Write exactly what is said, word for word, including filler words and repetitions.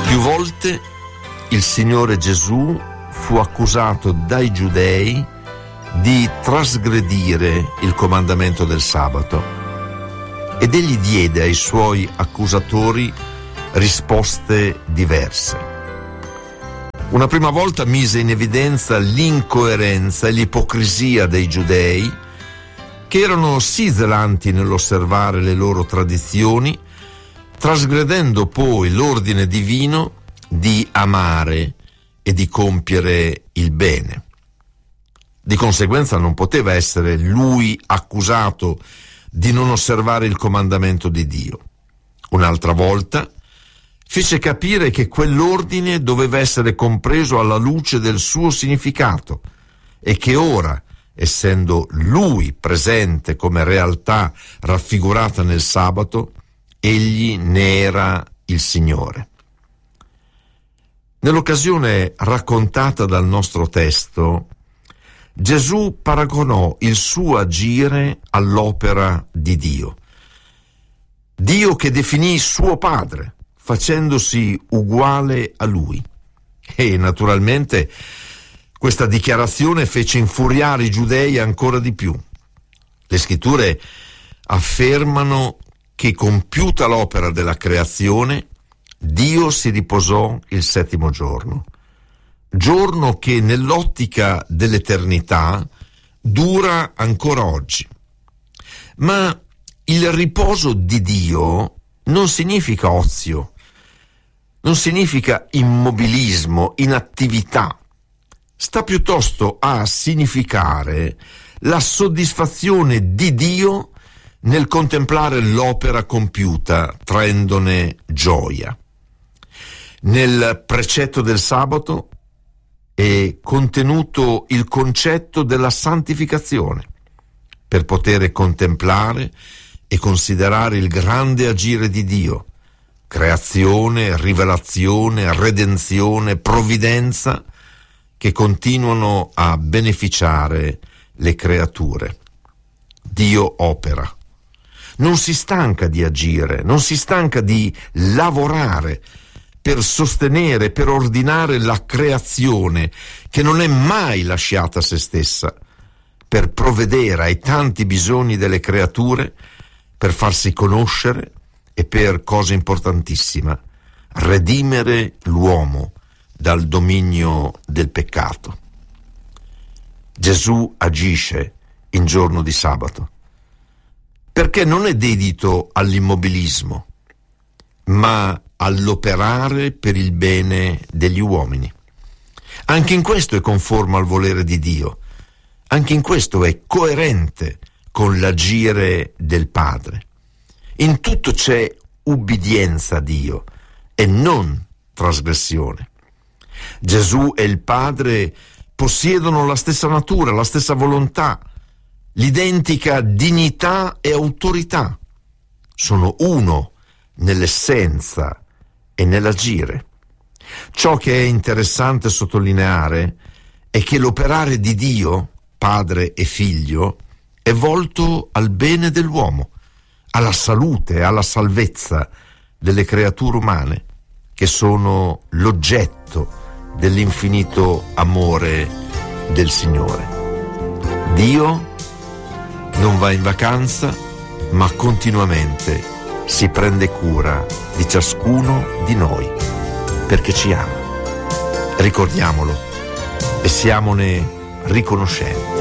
Più volte il Signore Gesù fu accusato dai giudei di trasgredire il comandamento del sabato ed egli diede ai suoi accusatori risposte diverse. Una prima volta mise in evidenza l'incoerenza e l'ipocrisia dei giudei, che erano sì zelanti nell'osservare le loro tradizioni, trasgredendo poi l'ordine divino di amare e di compiere il bene. Di conseguenza non poteva essere lui accusato di non osservare il comandamento di Dio. Un'altra volta fece capire che quell'ordine doveva essere compreso alla luce del suo significato e che ora, essendo lui presente come realtà raffigurata nel sabato, egli ne era il Signore. Nell'occasione raccontata dal nostro testo, Gesù paragonò il suo agire all'opera di Dio. Dio che definì suo Padre, facendosi uguale a Lui. E naturalmente questa dichiarazione fece infuriare i giudei ancora di più. Le scritture affermano che, compiuta l'opera della creazione, Dio si riposò il settimo giorno. Giorno che nell'ottica dell'eternità dura ancora oggi. Ma il riposo di Dio non significa ozio, non significa immobilismo, inattività. Sta piuttosto a significare la soddisfazione di Dio nel contemplare l'opera compiuta, traendone gioia. Nel precetto del sabato è contenuto il concetto della santificazione, per poter contemplare e considerare il grande agire di Dio, creazione, rivelazione, redenzione, provvidenza, che continuano a beneficiare le creature. Dio opera, non si stanca di agire, non si stanca di lavorare per sostenere, per ordinare la creazione che non è mai lasciata a se stessa, per provvedere ai tanti bisogni delle creature, per farsi conoscere e per, cosa importantissima, redimere l'uomo dal dominio del peccato. Gesù agisce in giorno di sabato perché non è dedito all'immobilismo, ma all'operare per il bene degli uomini. Anche in questo è conforme al volere di Dio, anche in questo è coerente con l'agire del Padre. In tutto c'è ubbidienza a Dio e non trasgressione. Gesù e il Padre possiedono la stessa natura, la stessa volontà, l'identica dignità e autorità. Sono uno nell'essenza e nell'agire. Ciò che è interessante sottolineare è che l'operare di Dio, Padre e Figlio, è volto al bene dell'uomo, alla salute, alla salvezza delle creature umane, che sono l'oggetto dell'infinito amore del Signore. Dio non va in vacanza, ma continuamente si prende cura di ciascuno di noi, perché ci ama. Ricordiamolo e siamone riconoscenti.